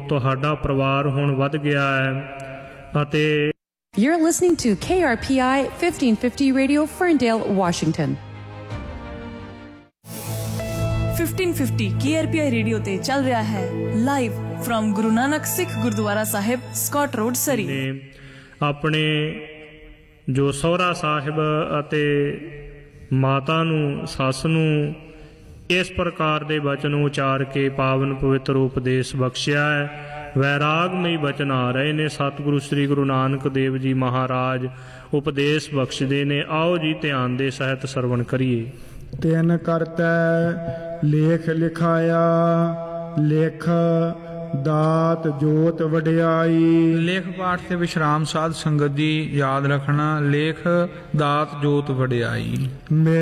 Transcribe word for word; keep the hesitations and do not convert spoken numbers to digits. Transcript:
ਤੁਹਾਡਾ ਪਰਿਵਾਰ ਹੁਣ ਵੱਧ ਗਿਆ ਹੈ ਅਤੇ You're listening to K R P I fifteen fifty Radio, Ferndale, Washington. fifteen fifty K R P I radio ਤੇ ਚੱਲ ਰਿਹਾ ਹੈ ਲਾਈਵ ਫਰਮ ਗੁਰੂ ਨਾਨਕ ਸਿੱਖ ਗੁਰਦੁਆਰਾ ਸਾਹਿਬ, ਸਕਾਟ ਰੋਡ, ਸਰੀ। ਨੇ ਆਪਣੇ ਜੋ ਸਹੁਰਾ ਸਾਹਿਬ ਅਤੇ ਮਾਤਾ ਨੂੰ, ਸੱਸ ਨੂੰ ਇਸ ਪ੍ਰਕਾਰ ਦੇ ਬਚਨ ਉਚਾਰ ਕੇ ਪਾਵਨ ਪਵਿੱਤਰ ਉਪਦੇਸ਼ ਬਖਸ਼ਿਆ ਹੈ। ਵੈਰਾਗਮਈ ਬਚਨ ਆ ਰਹੇ ਨੇ। ਸਤਿਗੁਰੂ ਸ੍ਰੀ ਗੁਰੂ ਨਾਨਕ ਦੇਵ ਜੀ ਮਹਾਰਾਜ ਉਪਦੇਸ਼ ਬਖਸ਼ਦੇ ਨੇ। ਆਓ ਜੀ ਧਿਆਨ ਦੇ ਸਹਿਤ ਸਰਵਣ ਕਰੀਏ। ਤਿੰਨ ਕਰਤੈ ਲੇਖ ਲਿਖਾਇਆ, ਲਿਖ ਦਾਤ ਜੋਤ ਵਡਿਆਈ। ਲੇਖ ਪਾਠ ਤੇ ਵਿਸ਼ਰਾਮ ਸਾਧ ਸੰਗਤ ਦੀ ਯਾਦ ਰੱਖਣਾ। ਲੇਖ ਦਾਤ ਜੋਤ ਵਡਿਆਈ।